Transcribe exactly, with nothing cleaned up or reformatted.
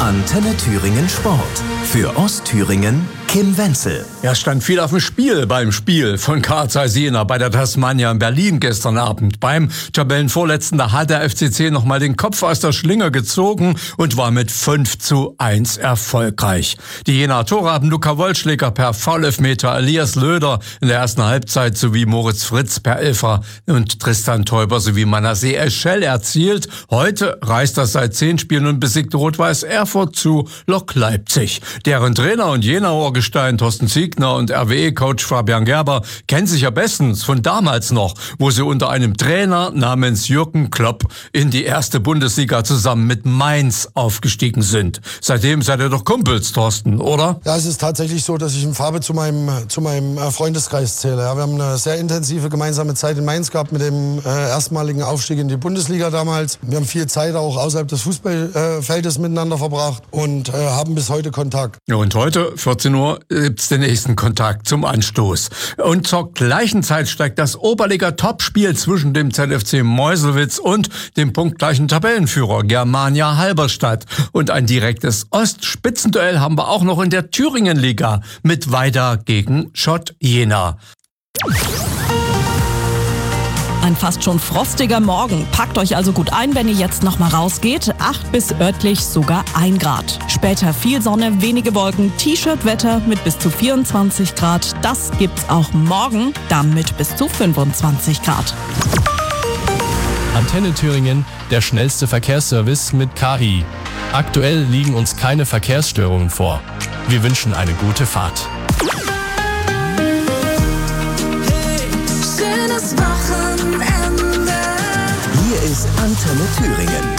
Antenne Thüringen Sport. Für Ostthüringen Kim Wenzel. Ja, stand viel auf dem Spiel beim Spiel von K zwei Jena bei der Tasmania in Berlin gestern Abend. Beim Tabellenvorletzten, da hat der F C C nochmal den Kopf aus der Schlinge gezogen und war mit fünf zu eins erfolgreich. Die Jenaer Tore haben Luca Wollschläger per Foulelfmeter, Elias Löder in der ersten Halbzeit sowie Moritz Fritz per Elfer und Tristan Teuber sowie Manasseh Eschel erzielt. Heute reist das seit zehn Spielen und besiegte Rot-Weiß Erfurt zu Lok Leipzig. Deren Trainer und Jenaer Gestein Thorsten Ziegner und R W E-Coach Fabian Gerber kennen sich ja bestens von damals noch, wo sie unter einem Trainer namens Jürgen Klopp in die erste Bundesliga zusammen mit Mainz aufgestiegen sind. Seitdem seid ihr doch Kumpels, Thorsten, oder? Ja, es ist tatsächlich so, dass ich im Farbe zu meinem, zu meinem Freundeskreis zähle. Ja, wir haben eine sehr intensive gemeinsame Zeit in Mainz gehabt mit dem äh, erstmaligen Aufstieg in die Bundesliga damals. Wir haben viel Zeit auch außerhalb des Fußballfeldes äh, miteinander verbracht und äh, haben bis heute Kontakt. Ja, und heute, vierzehn Uhr, gibt's den nächsten Kontakt zum Anstoß. Und zur gleichen Zeit steigt das Oberliga-Topspiel zwischen dem Z F C Meuselwitz und dem punktgleichen Tabellenführer Germania Halberstadt. Und ein direktes Ost-Spitzenduell haben wir auch noch in der Thüringen-Liga mit Weida gegen Schott Jena. Ein fast schon frostiger Morgen. Packt euch also gut ein, wenn ihr jetzt noch mal rausgeht. acht bis örtlich sogar ein Grad. Später viel Sonne, wenige Wolken, T-Shirt-Wetter mit bis zu vierundzwanzig Grad. Das gibt's auch morgen, dann mit bis zu fünfundzwanzig Grad. Antenne Thüringen, der schnellste Verkehrsservice mit K I. Aktuell liegen uns keine Verkehrsstörungen vor. Wir wünschen eine gute Fahrt. Hier ist Antenne Thüringen.